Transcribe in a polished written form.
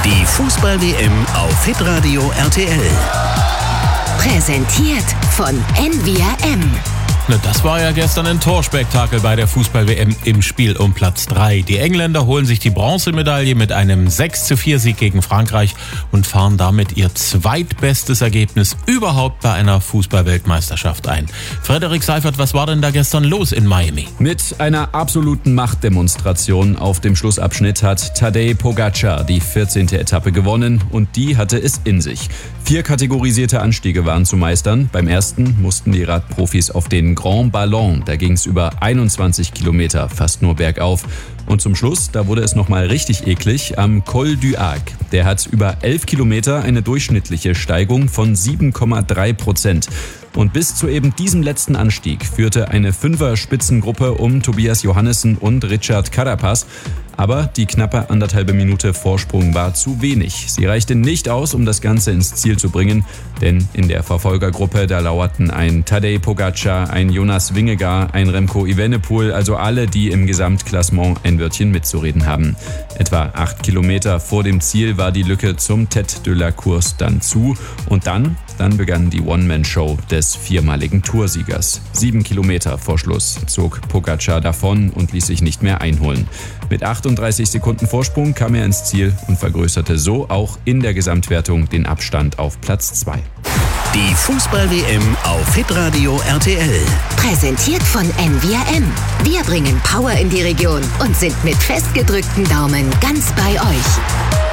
Die Fußball-WM auf Hitradio RTL. Präsentiert von NVRM. Das war ja gestern ein Torspektakel bei der Fußball-WM im Spiel um Platz 3. Die Engländer holen sich die Bronzemedaille mit einem 6:4-Sieg gegen Frankreich und fahren damit ihr zweitbestes Ergebnis überhaupt bei einer Fußball-Weltmeisterschaft ein. Frederik Seifert, was war denn da gestern los in Miami? Mit einer absoluten Machtdemonstration auf dem Schlussabschnitt hat Tadej Pogačar die 14. Etappe gewonnen und die hatte es in sich. 4 kategorisierte Anstiege waren zu meistern. Beim ersten mussten die Radprofis auf den Grand Ballon. Da ging es über 21 Kilometer, fast nur bergauf. Und zum Schluss, da wurde es nochmal richtig eklig, am Col du Hague. Der hat über 11 Kilometer eine durchschnittliche Steigung von 7,3%. Und bis zu eben diesem letzten Anstieg führte eine 5er-Spitzengruppe um Tobias Johannessen und Richard Carapaz. Aber die knappe 1,5 Minute Vorsprung war zu wenig. Sie reichte nicht aus, um das Ganze ins Ziel zu bringen. Denn in der Verfolgergruppe, da lauerten ein Tadej Pogačar, ein Jonas Vingegaard, ein Remco Evenepoel, also alle, die im Gesamtklassement ein Wörtchen mitzureden haben. Etwa 8 Kilometer vor dem Ziel war die Lücke zum Tête de la Course dann zu. Und dann begann die One-Man-Show des viermaligen Toursiegers. 7 Kilometer vor Schluss zog Pogačar davon und ließ sich nicht mehr einholen. Mit 38 Sekunden Vorsprung kam er ins Ziel und vergrößerte so auch in der Gesamtwertung den Abstand auf Platz 2. Die Fußball-WM auf Hitradio RTL. Präsentiert von NVRM. Wir bringen Power in die Region und sind mit festgedrückten Daumen ganz bei euch.